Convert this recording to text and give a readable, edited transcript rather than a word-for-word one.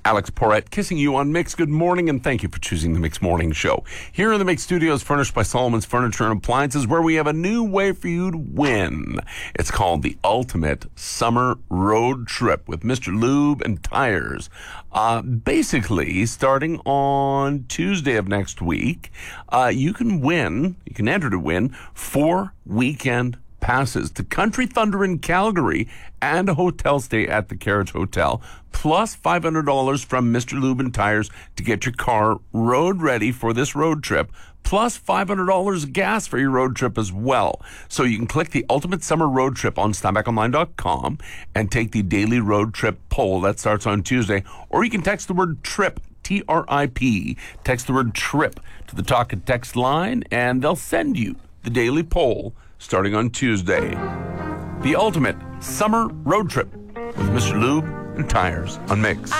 Alex Porrett kissing you on Mix. Good morning, and thank you for choosing the Mix Morning Show. Here in the Mix Studios, furnished by Solomon's Furniture and Appliances, where we have a new way for you to win. It's called the Ultimate Summer Road Trip with Mr. Lube and Tires. Basically, starting on Tuesday of next week, you can enter to win 4 weekend passes to Country Thunder in Calgary and a hotel stay at the Carriage Hotel, plus $500 from Mr. Lube and Tires to get your car road ready for this road trip, plus $500 gas for your road trip as well. So you can click the Ultimate Summer Road Trip on SteinbeckOnline.com and take the daily road trip poll that starts on Tuesday, or you can text the word TRIP, T-R-I-P, text the word TRIP to the Talk and Text line, and they'll send you the daily poll starting on Tuesday. The Ultimate Summer Road Trip with Mr. Lube and Tires on Mix.